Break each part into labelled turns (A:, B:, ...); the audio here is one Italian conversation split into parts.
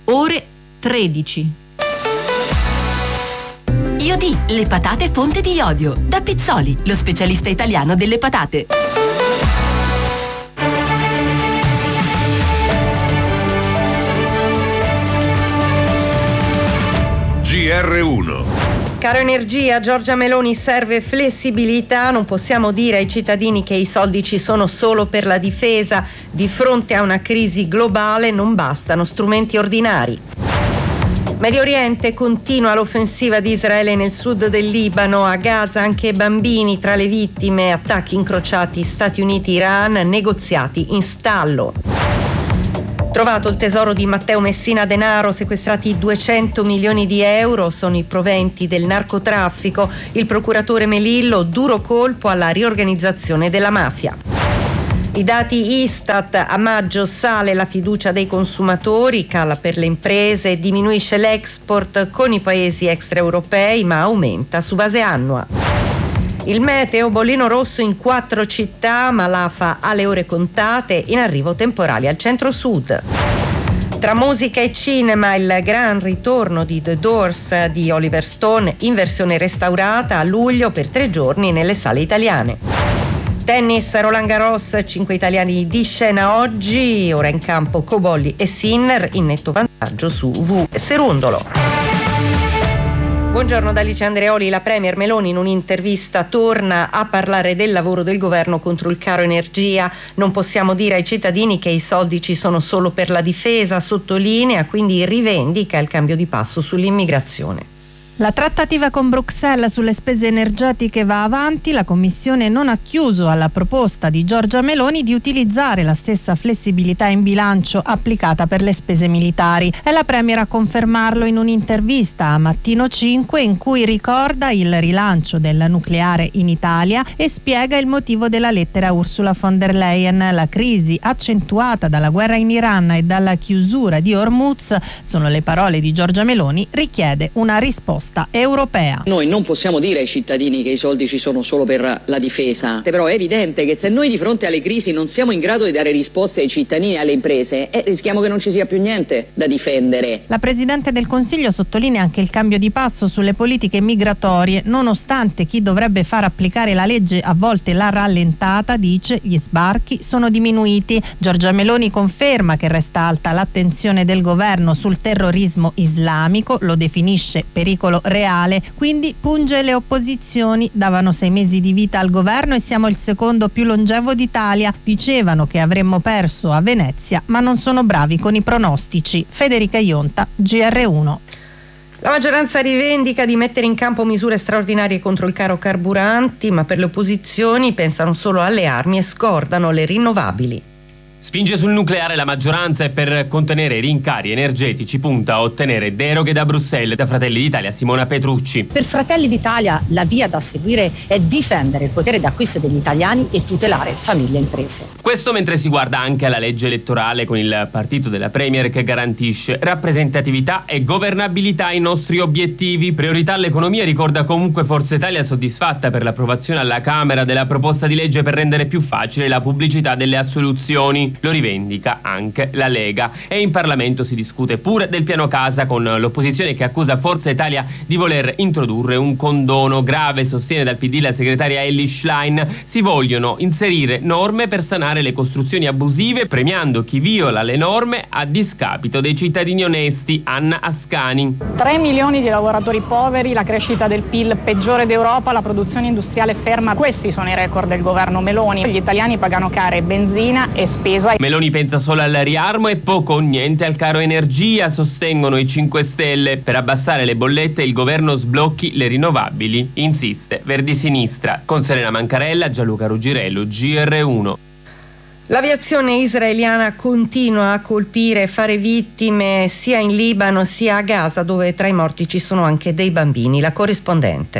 A: ore 13.
B: Iodi, le patate fonte di iodio. Da Pizzoli, lo specialista italiano delle patate.
C: GR1.
D: Caro energia, Giorgia Meloni, serve flessibilità, non possiamo dire ai cittadini che i soldi ci sono solo per la difesa. Di fronte a una crisi globale non bastano strumenti ordinari. Medio Oriente, continua l'offensiva di Israele nel sud del Libano, a Gaza anche bambini tra le vittime, attacchi incrociati Stati Uniti-Iran, negoziati in stallo. Trovato il tesoro di Matteo Messina Denaro, sequestrati 200 milioni di euro, sono i proventi del narcotraffico. Il procuratore Melillo, duro colpo alla riorganizzazione della mafia. I dati Istat, a maggio sale la fiducia dei consumatori, cala per le imprese, diminuisce l'export con i paesi extraeuropei ma aumenta su base annua. Il meteo, bollino rosso in 4 città, ma l'AFA alle ore contate, in arrivo temporali al centro-sud. Tra musica e cinema, il gran ritorno di The Doors di Oliver Stone in versione restaurata a luglio per 3 giorni nelle sale italiane. Tennis, Roland Garros, 5 italiani di scena oggi, ora in campo Cobolli e Sinner in netto vantaggio su Wu e Serundolo. Buongiorno da Alice Andreoli. La Premier Meloni in un'intervista torna a parlare del lavoro del governo contro il caro energia. Non possiamo dire ai cittadini che i soldi ci sono solo per la difesa, sottolinea, quindi rivendica il cambio di passo sull'immigrazione.
E: La trattativa con Bruxelles sulle spese energetiche va avanti. La Commissione non ha chiuso alla proposta di Giorgia Meloni di utilizzare la stessa flessibilità in bilancio applicata per le spese militari. È la Premier a confermarlo in un'intervista a Mattino 5 in cui ricorda il rilancio del nucleare in Italia e spiega il motivo della lettera a Ursula von der Leyen. La crisi accentuata dalla guerra in Iran e dalla chiusura di Hormuz, sono le parole di Giorgia Meloni, richiede una risposta europea.
F: Noi non possiamo dire ai cittadini che i soldi ci sono solo per la difesa, però è evidente che se noi di fronte alle crisi non siamo in grado di dare risposte ai cittadini e alle imprese, rischiamo che non ci sia più niente da difendere.
E: La Presidente del Consiglio sottolinea anche il cambio di passo sulle politiche migratorie, nonostante chi dovrebbe far applicare la legge a volte l'ha rallentata, dice gli sbarchi sono diminuiti. Giorgia Meloni conferma che resta alta l'attenzione del governo sul terrorismo islamico, lo definisce pericolo reale, quindi punge le opposizioni. Davano 6 mesi di vita al governo e siamo il secondo più longevo d'Italia. Dicevano che avremmo perso a Venezia, ma non sono bravi con i pronostici. Federica Ionta, GR1.
D: La maggioranza rivendica di mettere in campo misure straordinarie contro il caro carburanti, ma per le opposizioni pensano solo alle armi e scordano le rinnovabili.
G: Spinge sul nucleare la maggioranza e per contenere i rincari energetici punta a ottenere deroghe da Bruxelles. Da Fratelli d'Italia Simona Petrucci.
H: Per Fratelli d'Italia la via da seguire è difendere il potere d'acquisto degli italiani e tutelare famiglie e imprese.
G: Questo mentre si guarda anche alla legge elettorale con il partito della Premier che garantisce rappresentatività e governabilità ai nostri obiettivi. Priorità all'economia, ricorda comunque Forza Italia, soddisfatta per l'approvazione alla Camera della proposta di legge per rendere più facile la pubblicità delle assoluzioni. Lo rivendica anche la Lega e in Parlamento si discute pure del piano casa con l'opposizione che accusa Forza Italia di voler introdurre un condono grave. Sostiene dal PD la segretaria Elly Schlein, si vogliono inserire norme per sanare le costruzioni abusive premiando chi viola le norme a discapito dei cittadini onesti. Anna Ascani.
I: 3 milioni di lavoratori poveri, la crescita del PIL peggiore d'Europa, la produzione industriale ferma. Questi sono i record del governo Meloni. Gli italiani pagano care benzina e spesa.
G: Meloni pensa solo al riarmo e poco o niente al caro energia, sostengono i 5 Stelle. Per abbassare le bollette il governo sblocchi le rinnovabili, insiste Verdi Sinistra. Con Serena Mancarella, Gianluca Ruggirello, GR1.
D: L'aviazione israeliana continua a colpire e fare vittime sia in Libano sia a Gaza, dove tra i morti ci sono anche dei bambini. La corrispondente.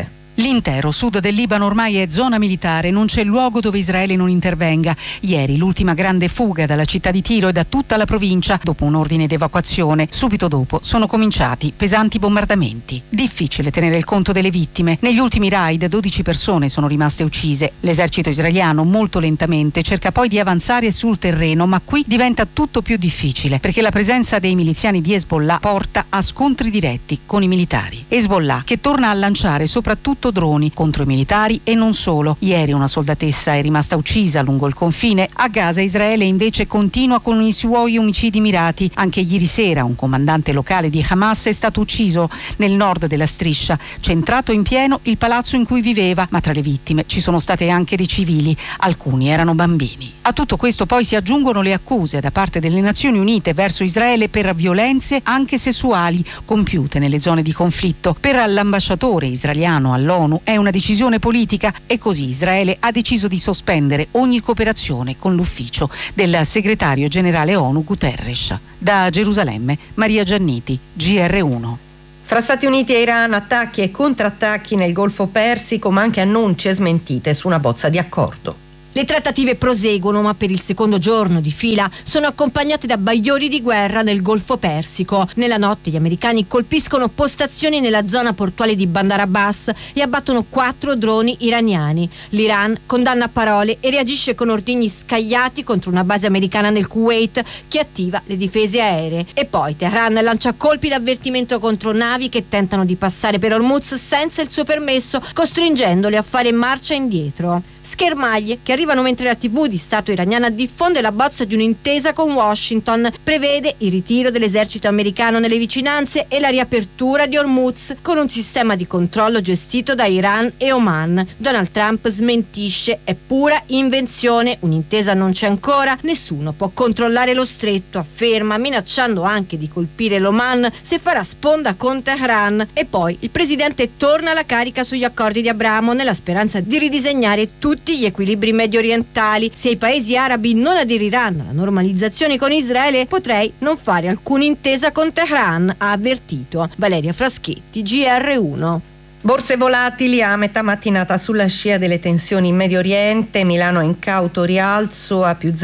J: L'intero sud del Libano ormai è zona militare, non c'è luogo dove Israele non intervenga. Ieri l'ultima grande fuga dalla città di Tiro e da tutta la provincia dopo un ordine d'evacuazione. Subito dopo sono cominciati pesanti bombardamenti. Difficile tenere il conto delle vittime. Negli ultimi raid 12 persone sono rimaste uccise. L'esercito israeliano molto lentamente cerca poi di avanzare sul terreno, ma qui diventa tutto più difficile perché la presenza dei miliziani di Hezbollah porta a scontri diretti con i militari. Hezbollah che torna a lanciare soprattutto droni contro i militari e non solo. Ieri una soldatessa è rimasta uccisa lungo il confine. A Gaza Israele invece continua con i suoi omicidi mirati. Anche ieri sera un comandante locale di Hamas è stato ucciso nel nord della striscia, centrato in pieno il palazzo in cui viveva, ma tra le vittime ci sono state anche dei civili, alcuni erano bambini. A tutto questo poi si aggiungono le accuse da parte delle Nazioni Unite verso Israele per violenze anche sessuali compiute nelle zone di conflitto. Per l'ambasciatore israeliano all'ONU è una decisione politica e così Israele ha deciso di sospendere ogni cooperazione con l'ufficio del segretario generale ONU Guterres. Da Gerusalemme, Maria Gianniti, GR1.
D: Fra Stati Uniti e Iran, attacchi e contrattacchi nel Golfo Persico, ma anche annunci e smentite su una bozza di accordo.
K: Le trattative proseguono, ma per il secondo giorno di fila sono accompagnate da bagliori di guerra nel Golfo Persico. Nella notte gli americani colpiscono postazioni nella zona portuale di Bandar Abbas e abbattono 4 droni iraniani. L'Iran condanna a parole e reagisce con ordigni scagliati contro una base americana nel Kuwait che attiva le difese aeree. E poi Teheran lancia colpi d'avvertimento contro navi che tentano di passare per Hormuz senza il suo permesso, costringendole a fare marcia indietro. Schermaglie che arrivano mentre la TV di Stato iraniana diffonde la bozza di un'intesa con Washington. Prevede il ritiro dell'esercito americano nelle vicinanze e la riapertura di Hormuz con un sistema di controllo gestito da Iran e Oman. Donald Trump smentisce: è pura invenzione, un'intesa non c'è ancora, nessuno può controllare lo stretto, afferma, minacciando anche di colpire l'Oman se farà sponda con Teheran. E poi il presidente torna alla carica sugli accordi di Abramo nella speranza di ridisegnare tutti gli equilibri medio orientali. Se i paesi arabi non aderiranno alla normalizzazione con Israele, potrei non fare alcuna intesa con Teheran, ha avvertito. Valeria Fraschetti, GR1.
D: Borse volatili a metà mattinata sulla scia delle tensioni in Medio Oriente. Milano è in cauto rialzo a più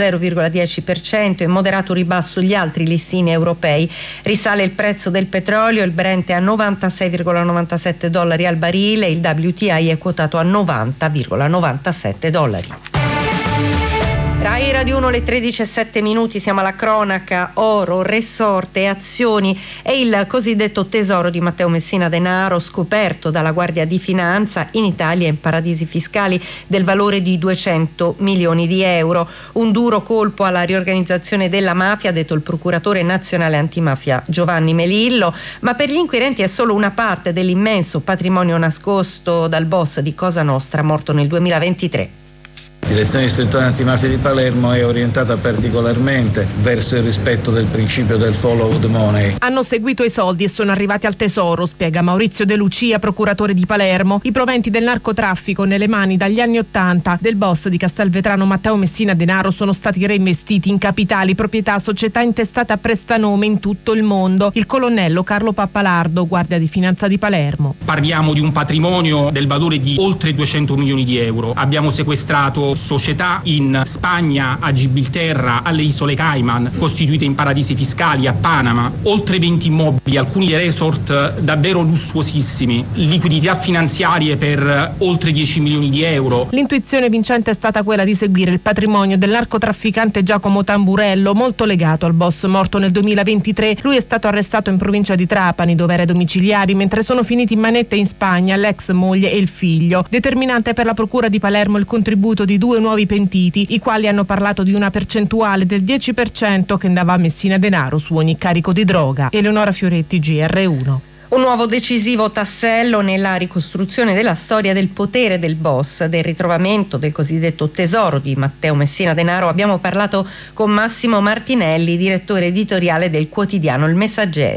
D: 0,10% e moderato ribasso gli altri listini europei. Risale il prezzo del petrolio, il Brent è a $96,97 al barile, il WTI è quotato a $90,97. Rai Radio 1, le 13:07, siamo alla cronaca. Oro, resort e azioni è il cosiddetto tesoro di Matteo Messina Denaro, scoperto dalla Guardia di Finanza in Italia in paradisi fiscali del valore di 200 milioni di euro. Un duro colpo alla riorganizzazione della mafia, ha detto il procuratore nazionale antimafia Giovanni Melillo, ma per gli inquirenti è solo una parte dell'immenso patrimonio nascosto dal boss di Cosa Nostra, morto nel 2023.
L: La direzione distrettuale antimafia di Palermo è orientata particolarmente verso il rispetto del principio del follow the money.
M: Hanno seguito i soldi e sono arrivati al tesoro, spiega Maurizio De Lucia, procuratore di Palermo. I proventi del narcotraffico nelle mani dagli anni '80 del boss di Castelvetrano Matteo Messina Denaro sono stati reinvestiti in capitali, proprietà, società intestate a prestanome in tutto il mondo. Il colonnello Carlo Pappalardo, Guardia di Finanza di Palermo.
N: Parliamo di un patrimonio del valore di oltre 200 milioni di euro. Abbiamo sequestrato società in Spagna, a Gibilterra, alle isole Cayman, costituite in paradisi fiscali, a Panama, oltre 20 immobili, alcuni resort davvero lussuosissimi, liquidità finanziarie per oltre 10 milioni di euro.
M: L'intuizione vincente è stata quella di seguire il patrimonio del narcotrafficante Giacomo Tamburello, molto legato al boss morto nel 2023. Lui è stato arrestato in provincia di Trapani, dove era ai domiciliari, mentre sono finiti in manette in Spagna l'ex moglie e il figlio. Determinante per la procura di Palermo il contributo di 2 nuovi pentiti, i quali hanno parlato di una percentuale del 10% che andava a Messina Denaro su ogni carico di droga. Eleonora Fioretti, GR1.
D: Un nuovo decisivo tassello nella ricostruzione della storia del potere del boss, del ritrovamento del cosiddetto tesoro di Matteo Messina Denaro. Abbiamo parlato con Massimo Martinelli, direttore editoriale del quotidiano Il Messaggero.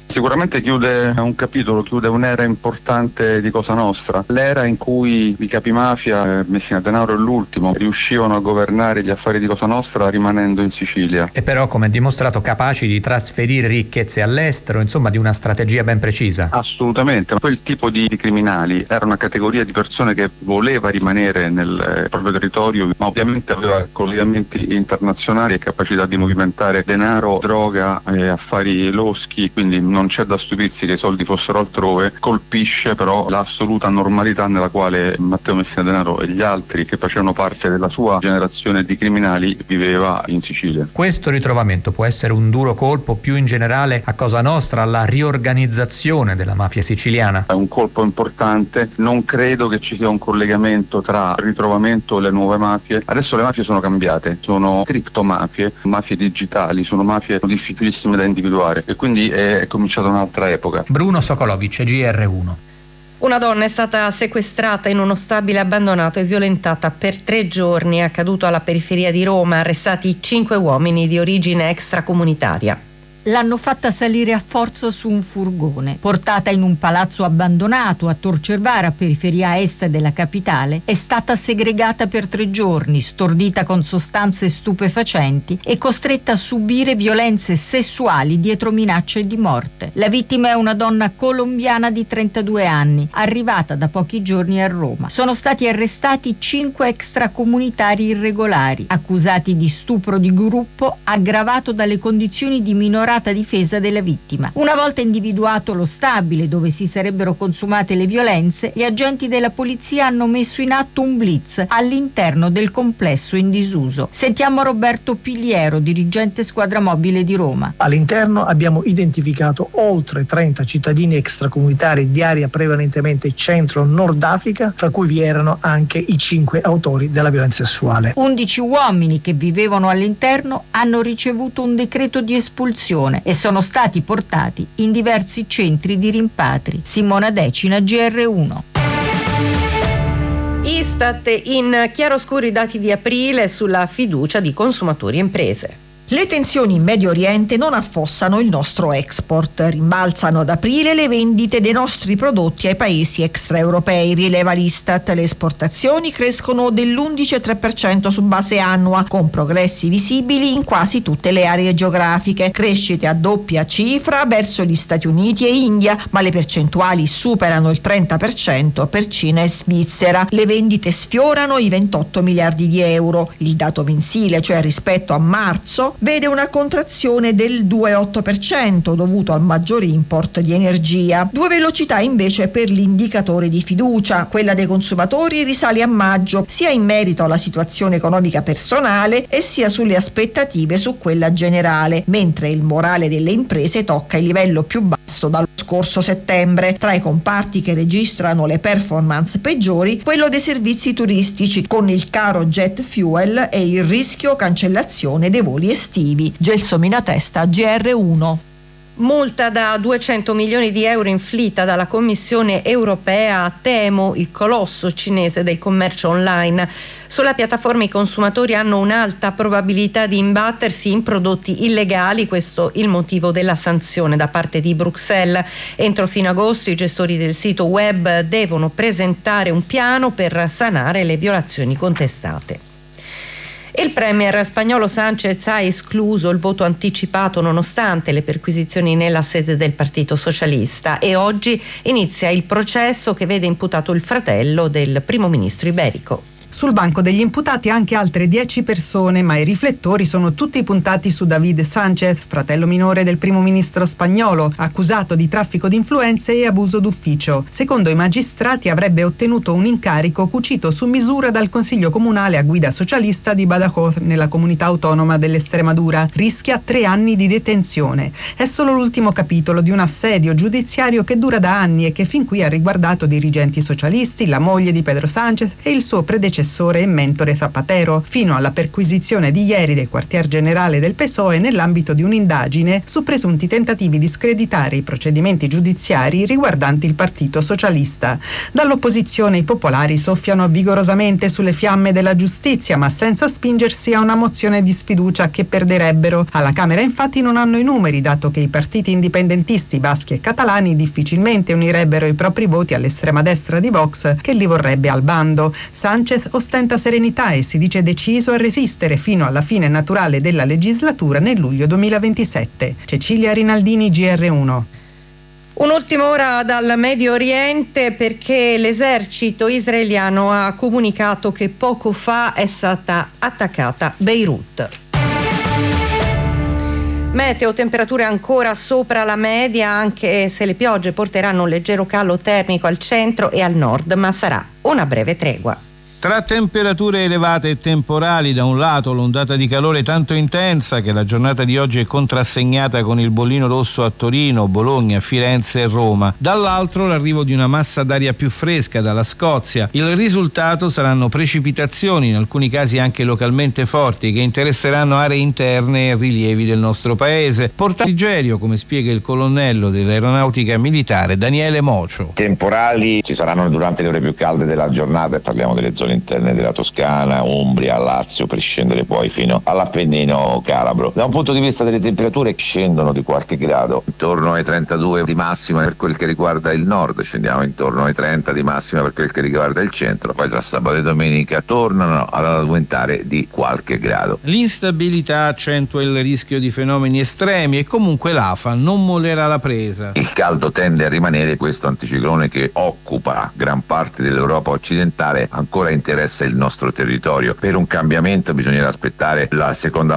O: Sicuramente chiude un capitolo, chiude un'era importante di Cosa Nostra, l'era in cui i capimafia, Messina Denaro e l'ultimo, riuscivano a governare gli affari di Cosa Nostra rimanendo in Sicilia.
P: E però, come dimostrato, capaci di trasferire ricchezze all'estero, insomma di una strategia ben precisa.
O: Assolutamente, quel tipo di criminali era una categoria di persone che voleva rimanere nel proprio territorio, ma ovviamente aveva collegamenti internazionali e capacità di movimentare denaro, droga, affari loschi, quindi non c'è da stupirsi che i soldi fossero altrove. Colpisce però l'assoluta normalità nella quale Matteo Messina Denaro e gli altri che facevano parte della sua generazione di criminali viveva in Sicilia.
P: Questo ritrovamento può essere un duro colpo più in generale a Cosa Nostra, alla riorganizzazione della mafia siciliana?
O: È un colpo importante, non credo che ci sia un collegamento tra il ritrovamento e le nuove mafie. Adesso le mafie sono cambiate, sono criptomafie, mafie digitali, sono mafie difficilissime da individuare e quindi è cominciata un'altra epoca.
P: Bruno Sokolovic, GR1.
D: Una donna è stata sequestrata in uno stabile abbandonato e violentata per 3 giorni. È accaduto alla periferia di Roma, arrestati 5 uomini di origine extracomunitaria.
Q: L'hanno fatta salire a forza su un furgone. Portata in un palazzo abbandonato a Tor Cervara, periferia est della capitale, è stata segregata per 3 giorni, stordita con sostanze stupefacenti e costretta a subire violenze sessuali dietro minacce di morte. La vittima è una donna colombiana di 32 anni, arrivata da pochi giorni a Roma. Sono stati arrestati 5 extracomunitari irregolari, accusati di stupro di gruppo aggravato dalle condizioni di minorata difesa della vittima. Una volta individuato lo stabile dove si sarebbero consumate le violenze, gli agenti della polizia hanno messo in atto un blitz all'interno del complesso in disuso. Sentiamo Roberto Pigliero, dirigente squadra mobile di Roma.
R: All'interno abbiamo identificato oltre 30 cittadini extracomunitari di area prevalentemente centro-nord Africa, fra cui vi erano anche i 5 autori della violenza sessuale.
Q: 11 uomini che vivevano all'interno hanno ricevuto un decreto di espulsione e sono stati portati in diversi centri di rimpatri. Simona Decina, GR1.
D: Istat in chiaroscuro i dati di aprile sulla fiducia di consumatori e imprese.
S: Le tensioni in Medio Oriente non affossano il nostro export. Rimbalzano ad aprile le vendite dei nostri prodotti ai paesi extraeuropei, rileva l'Istat. Le esportazioni crescono dell'11,3% su base annua, con progressi visibili in quasi tutte le aree geografiche. Crescite a doppia cifra verso gli Stati Uniti e India, ma le percentuali superano il 30% per Cina e Svizzera. Le vendite sfiorano i 28 miliardi di euro. Il dato mensile, cioè rispetto a marzo, vede una contrazione del 2,8% dovuto al maggior import di energia. 2 velocità invece per l'indicatore di fiducia. Quella dei consumatori risale a maggio, sia in merito alla situazione economica personale e sia sulle aspettative su quella generale, mentre il morale delle imprese tocca il livello più basso dallo scorso settembre. Tra i comparti che registrano le performance peggiori, quello dei servizi turistici, con il caro jet fuel e il rischio cancellazione dei voli estivi. Gelsomina Testa, GR1.
D: Multa da 200 milioni di euro inflitta dalla Commissione europea a Temu, il colosso cinese del commercio online. Sulla piattaforma i consumatori hanno un'alta probabilità di imbattersi in prodotti illegali, questo il motivo della sanzione da parte di Bruxelles. Entro fine agosto i gestori del sito web devono presentare un piano per sanare le violazioni contestate. Il premier spagnolo Sánchez ha escluso il voto anticipato nonostante le perquisizioni nella sede del Partito Socialista e oggi inizia il processo che vede imputato il fratello del primo ministro iberico.
T: Sul banco degli imputati anche altre 10 persone, ma i riflettori sono tutti puntati su David Sánchez, fratello minore del primo ministro spagnolo, accusato di traffico di influenze e abuso d'ufficio. Secondo i magistrati avrebbe ottenuto un incarico cucito su misura dal Consiglio Comunale a guida socialista di Badajoz nella comunità autonoma dell'Estremadura. Rischia 3 anni di detenzione. È solo l'ultimo capitolo di un assedio giudiziario che dura da anni e che fin qui ha riguardato dirigenti socialisti, la moglie di Pedro Sánchez e il suo predecessore predecessore e mentore Zapatero, fino alla perquisizione di ieri del quartier generale del PSOE nell'ambito di un'indagine su presunti tentativi di screditare i procedimenti giudiziari riguardanti il Partito Socialista. Dall'opposizione i popolari soffiano vigorosamente sulle fiamme della giustizia, ma senza spingersi a una mozione di sfiducia che perderebbero. Alla Camera infatti non hanno i numeri, dato che i partiti indipendentisti baschi e catalani difficilmente unirebbero i propri voti all'estrema destra di Vox, che li vorrebbe al bando. Sánchez ostenta serenità e si dice deciso a resistere fino alla fine naturale della legislatura nel luglio 2027. Cecilia Rinaldini, GR1.
D: Un'ultima ora dal Medio Oriente, perché l'esercito israeliano ha comunicato che poco fa è stata attaccata Beirut. Meteo, temperature ancora sopra la media, anche se le piogge porteranno un leggero calo termico al centro e al nord, ma sarà una breve tregua.
U: Tra temperature elevate e temporali, da un lato l'ondata di calore tanto intensa che la giornata di oggi è contrassegnata con il bollino rosso a Torino, Bologna, Firenze e Roma, dall'altro l'arrivo di una massa d'aria più fresca dalla Scozia. Il risultato saranno precipitazioni, in alcuni casi anche localmente forti, che interesseranno aree interne e rilievi del nostro paese. Portatrigerio, come spiega il colonnello dell'aeronautica militare Daniele Mocio.
V: Temporali ci saranno durante le ore più calde della giornata, e parliamo delle zone interne della Toscana, Umbria, Lazio, per scendere poi fino all'Appennino calabro. Da un punto di vista delle temperature scendono di qualche grado, intorno ai 32 di massima per quel che riguarda il nord, scendiamo intorno ai 30 di massima per quel che riguarda il centro, poi tra sabato e domenica tornano ad aumentare di qualche grado.
U: L'instabilità accentua il rischio di fenomeni estremi e comunque l'AFA non mollerà la presa.
V: Il caldo tende a rimanere, questo anticiclone che occupa gran parte dell'Europa occidentale ancora interessa il nostro territorio. Per un cambiamento bisognerà aspettare la seconda